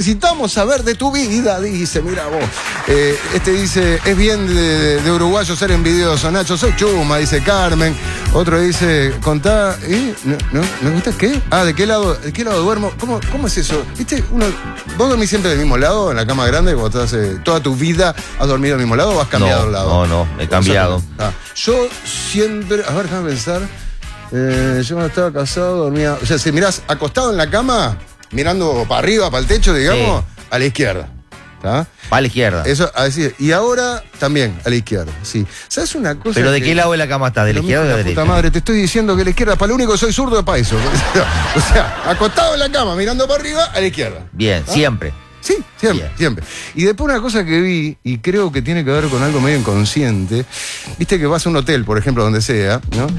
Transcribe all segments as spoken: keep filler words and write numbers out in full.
necesitamos saber de tu vida, dice, mira vos. Eh, este dice, es bien de, de uruguayo ser envidioso, Nacho, soy chuma, dice Carmen. Otro dice, contá, ¿eh? ¿No, no, ¿no gusta qué? Ah, ¿de qué lado, de qué lado duermo? ¿Cómo, cómo es eso? ¿Viste? Uno, ¿vos dormís siempre del mismo lado, en la cama grande? Vos estás, eh, toda tu vida has dormido del mismo lado o has cambiado no, el lado? No, no, he cambiado. Ah, yo siempre, a ver, déjame pensar. Eh, yo cuando estaba casado dormía, o sea, si mirás acostado en la cama, mirando para arriba, para el techo, digamos, sí, a la izquierda. ¿Está? A la izquierda. Eso, a decir, y ahora también a la izquierda, sí. ¿Sabes una cosa? ¿Pero de que, qué lado de la cama estás? ¿De la izquierda o de la derecha? Puta madre, te estoy diciendo que la izquierda, para lo único que soy zurdo es para eso. O sea, acostado en la cama, mirando para arriba, a la izquierda. Bien, ¿Ah? siempre. Sí, siempre, Bien. siempre. Y después una cosa que vi, y creo que tiene que ver con algo medio inconsciente, viste que vas a un hotel, por ejemplo, donde sea, ¿no?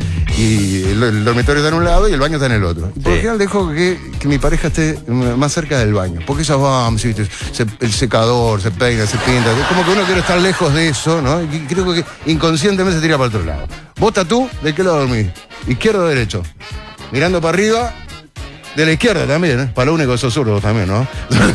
Y el, el dormitorio está en un lado y el baño está en el otro. Y por lo Sí. general dejo que, que mi pareja esté más cerca del baño, porque ellas van, ¿viste? Se, el secador, se peina, se pinta, como que uno quiere estar lejos de eso, ¿no? Y creo que inconscientemente se tira para otro lado. ¿Vos, tú, de qué lado dormís? ¿Izquierdo o derecho? Mirando para arriba. De la izquierda también, ¿eh? Para lo único que sos zurdo también, ¿no?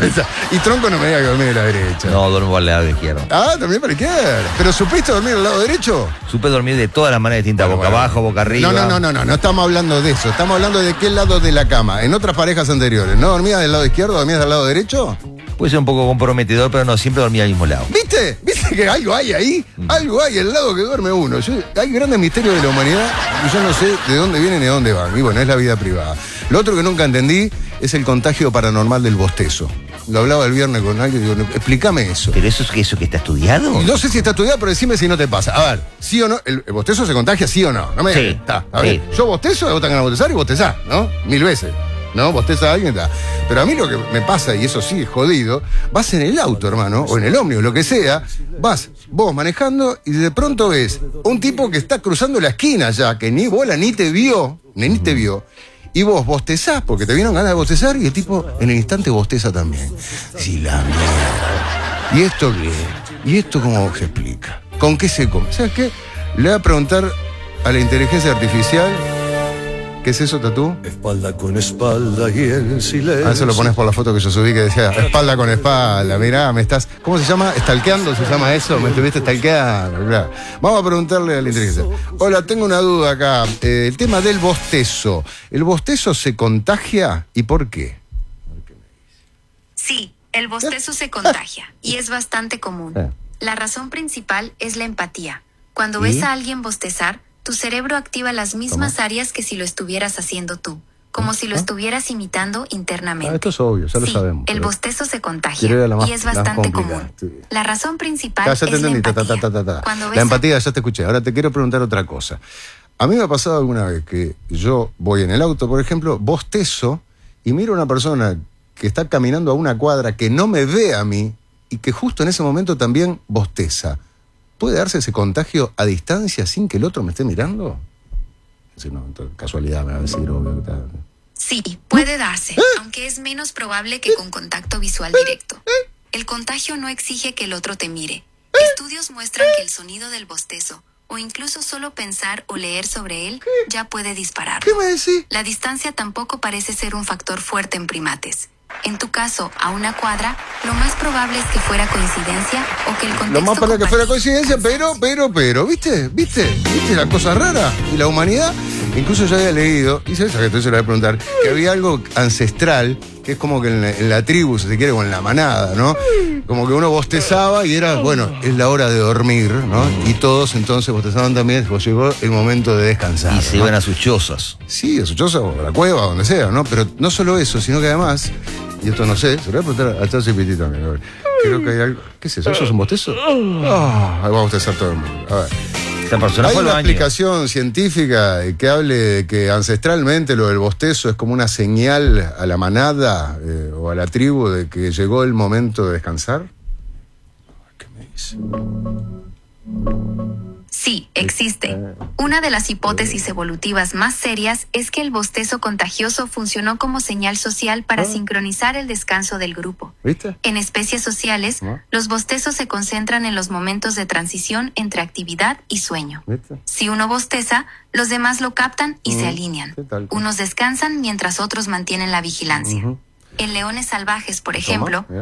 Y Tronco no me diga que dormí de la derecha. No, duermo al lado izquierdo. Ah, también para la izquierda. ¿Pero supiste dormir al lado derecho? Supe dormir de todas las maneras distintas, Bueno, boca bueno. abajo, boca arriba. No, no, no, no, no, no estamos hablando de eso. Estamos hablando de qué lado de la cama. En otras parejas anteriores, ¿no dormías del lado izquierdo, dormías del lado derecho? Puede ser un poco comprometedor, pero no, siempre dormía al mismo lado. ¿Viste? ¿Viste que algo hay ahí? Mm. Algo hay, el lado que duerme uno. Yo, hay grandes misterios de la humanidad y yo no sé de dónde vienen y de dónde van. Y bueno, es la vida privada. Lo otro que nunca entendí es el contagio paranormal del bostezo. Lo hablaba el viernes con alguien y digo, explícame eso. ¿Pero eso es que eso que está estudiado? No sé si está estudiado, pero decime si no te pasa. A ver, ¿sí o no? ¿El, el bostezo se contagia sí o no? No me sí. digas. Está, a sí. ver. Yo bostezo, vos tenés que bostezar y bostezás, ¿no? Mil veces. ¿No? Bosteza a alguien, está. Pero a mí lo que me pasa, y eso sí es jodido, vas en el auto, hermano, o en el ómnibus, lo que sea, vas vos manejando y de pronto ves un tipo que está cruzando la esquina ya, que ni bola ni te vio, ni te vio, y vos bostezás, porque te vieron ganas de bostezar, y el tipo en el instante bosteza también. Sí, la mierda. ¿Y esto qué? ¿Y esto cómo se explica? ¿Con qué se come? ¿Sabes qué? Le voy a preguntar a la inteligencia artificial. ¿Qué es eso, Tatú? Espalda con espalda y en silencio. Ah, eso lo pones por la foto que yo subí que decía espalda con espalda. Mirá, me estás. ¿Cómo se llama? ¿Stalkeando se llama eso? Me estuviste stalkeando, claro. Vamos a preguntarle a la inteligencia. Hola, tengo una duda acá. Eh, el tema del bostezo. ¿El bostezo se contagia y por qué? Sí, el bostezo se contagia y es bastante común. La razón principal es la empatía. Cuando ves a alguien bostezar, tu cerebro activa las mismas ¿Cómo? áreas que si lo estuvieras haciendo tú, como si lo estuvieras imitando internamente. Ah, esto es obvio, ya lo sí, sabemos. el pero... bostezo se contagia más, y es bastante común. Sí. La razón principal ya, ya te es entendí, la empatía. Ta, ta, ta, ta, ta. Cuando ves la empatía, a... ya te escuché. Ahora te quiero preguntar otra cosa. A mí me ha pasado alguna vez que yo voy en el auto, por ejemplo, bostezo y miro a una persona que está caminando a una cuadra que no me ve a mí y que justo en ese momento también bosteza. ¿Puede darse ese contagio a distancia sin que el otro me esté mirando? Si no, entonces, casualidad me va a decir, obvio. Que tal. Sí, puede darse, aunque es menos probable que con contacto visual directo. El contagio no exige que el otro te mire. Estudios muestran que el sonido del bostezo, o incluso solo pensar o leer sobre él, ya puede dispararlo. ¿Qué me decís? La distancia tampoco parece ser un factor fuerte en primates. En tu caso, a una cuadra, lo más probable es que fuera coincidencia o que el contexto... Lo más probable es que fuera coincidencia, pero, pero, pero, ¿viste? ¿Viste? ¿Viste la cosa rara? Y la humanidad, incluso yo había leído, y sabes que entonces le voy a preguntar, que había algo ancestral, que es como que en la, en la tribu, si se quiere, o en la manada, ¿no? Como que uno bostezaba y era, bueno, es la hora de dormir, ¿no? Y todos entonces bostezaban también, pues llegó el momento de descansar. Y se ¿no? iban a sus chozas. Sí, a su choza o a la cueva, donde sea, ¿no? Pero no solo eso, sino que además, y esto no sé, se lo voy a preguntar a ChatGPT también, a ver. Creo que hay algo. ¿Qué es eso? ¿Eso es un bostezo? Ah, ahí va a bostezar todo el mundo. A ver. Esta persona ¿Hay fue al una baño. explicación científica que hable de que ancestralmente lo del bostezo es como una señal a la manada eh, o a la tribu de que llegó el momento de descansar? ¿Qué me dice? Sí, existe. Una de las hipótesis evolutivas más serias es que el bostezo contagioso funcionó como señal social para sincronizar el descanso del grupo. ¿Viste? En especies sociales, ¿No? los bostezos se concentran en los momentos de transición entre actividad y sueño. ¿Viste? Si uno bosteza, los demás lo captan y Mm, se alinean. sí, tal cual. Unos descansan mientras otros mantienen la vigilancia. Ujú. En leones salvajes, por Toma, ejemplo, mira.